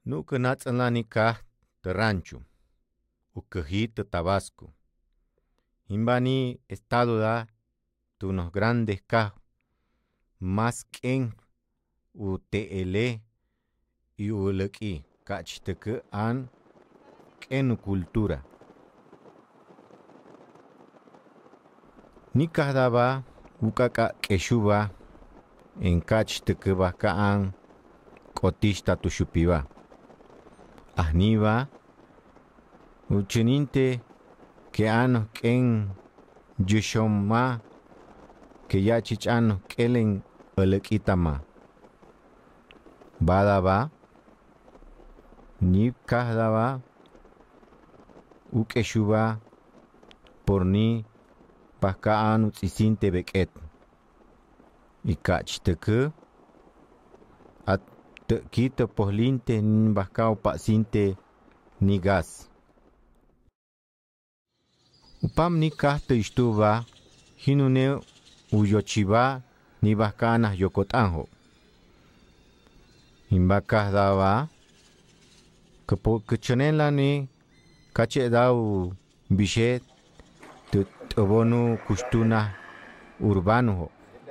Nuca natz'alani kaj rancho ucajit Tabasco. Imbani estado da tunos grandes kaj más k'en u te'ele y uläk'i ka'ch täkä an k'en ucultura. Nikaj daba uk'aka k'exubaj en ka'ch täkäbaj ka'an k'otix tatuxupibaj. Ajniba uchäninte ke'anoj k'en yuxomaj que ya chich'anoj k'elen äläk'itama. Badaba nikaj daba uk'exubaj porni pajka'an utz'isinte bek'et y ka'ch täkä at tä'ki pojlinte bajka upa'sinte ni gas. Upam nikaj tä'ixtubaj jinune uyochibaj ni bajka'anaj yokot'anjo. Imbakaj daba kächänelani kache' da ubixet täbonu kuxtunaj urbanojo.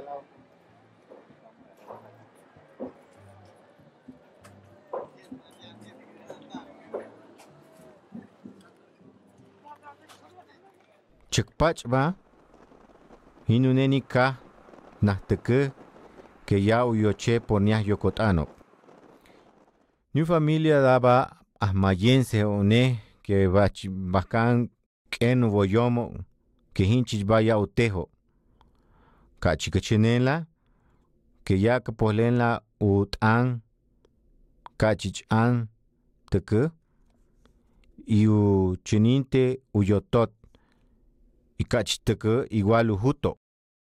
Chäkpach'baj jinune nikaj naj täkä que ya uyoche porniaj yokot'anoj. Ñu familia daba ajmayense unej que bajka'an k'en uboyomo' que jinchich b'aya utejo. Ka'chi kächänela que ya käpojlenla ut'an ka'chich'an täkä y uchäninte uyotot y ka'ch täkä igual ujuto'.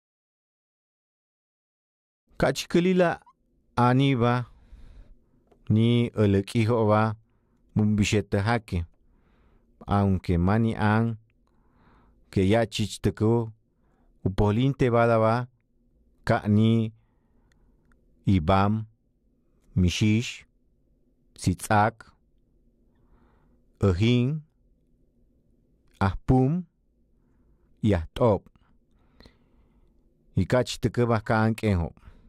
Ka'chi kälila anibaj ni äläk'ijobaj bixetäjaki aunque mani an que ya chich täkä upojlinte badaba ka'ni ibam, mixix, sitz'ak, äjin, ajpum y ajt'ob y ka'ch täkä bajka'an k'enjo'.